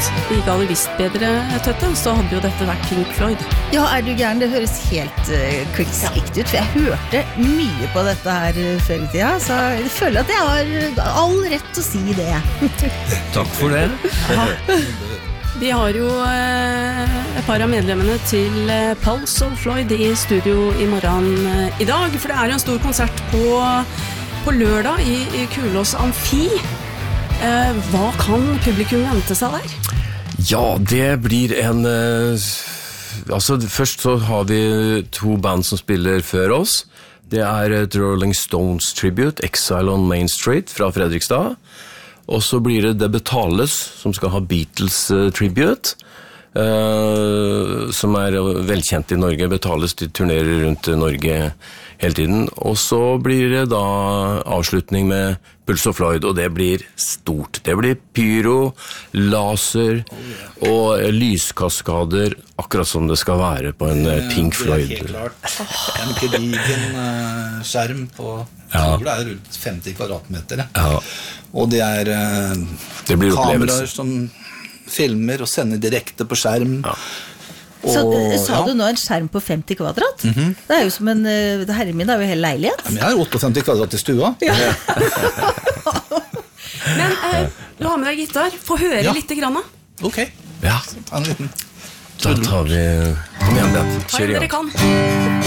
vi ikke hadde visst bedre, Tøtte, så hadde jo dette vært Pink Floyd. Ja, du gæren? Det høres helt kliss riktig ut, for jeg hørte mye på dette her før I tida, så jeg føler at jeg har all rett til å si det. Takk for det. Vi har jo et par av medlemmene til Pulse of Floyd I studio I morgen I dag, for det jo en stor konsert på lørdag I Kulås Amfi. Hva kan publikum vente seg der? Ja, det blir en... altså, først så har vi 2 band som spiller før oss. Det et Rolling Stones Tribute, Exile on Main Street fra Fredrikstad. Og så blir det Betales, som skal ha Beatles Tribute, som velkjent I Norge. Betales, de turnerer rundt Norge hele tiden. Og så blir det da avslutning med Pulse of Floyd, og det blir stort. Det blir pyro, laser og lyskaskader, akkurat som det skal være på en Pink Floyd. Det helt klart. En gedigen skjerm på... Jeg tror det rundt 50 kvadratmeter. Ja. Og det det blir kameraer som filmer og sender direkte på skjerm. Ja. Så sa du nå en skjerm på 50 kvadrat? Det jo som en... Herren min jo hele leilighet. Ja, men jeg 58 kvadrat I stua. Ja. Men du har med deg gitar. Få høre litt grann. Ok. Ja. Ta en liten. Da tar vi... Kom igjen, det. Ta Kjør I dere gang. kan.